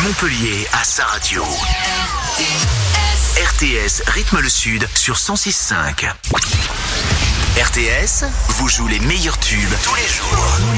Montpellier a sa radio. RTS rythme le Sud sur 106.5. RTS vous joue les meilleurs tubes tous les jours.